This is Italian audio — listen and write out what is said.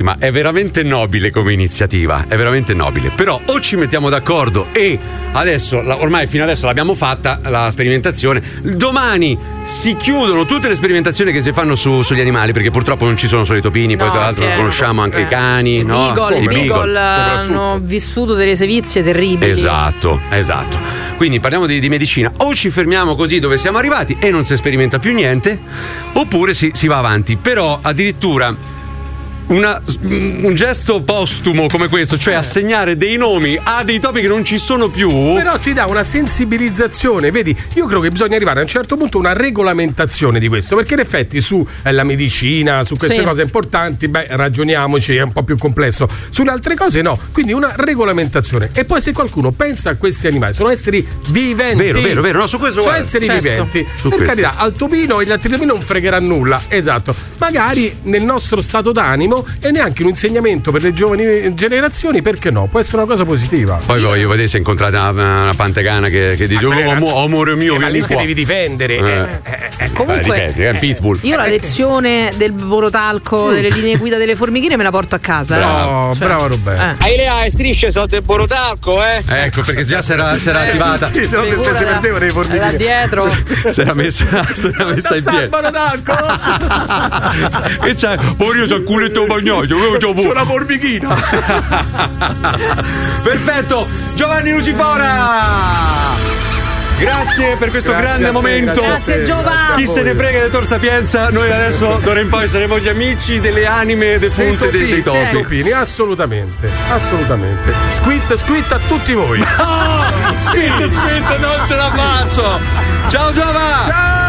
ma è veramente nobile come iniziativa, è veramente nobile. Però o ci mettiamo d'accordo e adesso, ormai fino adesso l'abbiamo fatta la sperimentazione, domani si chiudono tutte le sperimentazioni che si fanno sugli animali, perché purtroppo non ci sono solo i topini, poi tra l'altro conosciamo anche i cani, no? I beagle hanno vissuto delle sevizie terribili. Esatto. Quindi parliamo di medicina. O ci fermiamo così dove siamo arrivati e non si sperimenta più niente, oppure si va avanti. Però addirittura un gesto postumo come questo, cioè assegnare dei nomi a dei topi che non ci sono più, però ti dà una sensibilizzazione. Vedi, io credo che bisogna arrivare a un certo punto a una regolamentazione di questo, perché in effetti su la medicina, su queste cose importanti, ragioniamoci, è un po' più complesso. Sulle altre cose no, quindi una regolamentazione. E poi se qualcuno pensa a questi animali, sono esseri viventi, vero, no, su questo sono esseri viventi, per carità, al topino e gli altri topini non fregherà nulla, esatto, magari nel nostro stato d'animo e neanche un insegnamento per le giovani generazioni, perché no? Può essere una cosa positiva. Poi voglio vedere se incontrate una pantegana che dice amore mio, ma lì ti devi difendere. Comunque Pitbull. Io la lezione del borotalco, delle linee guida delle formichine me la porto a casa. Bravo Roberto. Hai le strisce sotto il borotalco, Ecco, perché già si era attivata. Sì, se no si perdevano le formichine. Là dietro. Si era messa in piedi. Il borotalco. E c'è, poverino, c'ha il culetto bagnato. C'è una formichina. Perfetto, Giovanni Lucifora, grazie per questo grande momento. Grazie Giovanni. Chi se ne frega del Tor Sapienza, noi adesso d'ora in poi saremo gli amici delle anime defunte dei topi. Assolutamente. Squid a tutti voi. Squid, non ce la faccio. Ciao Giovanni. Ciao.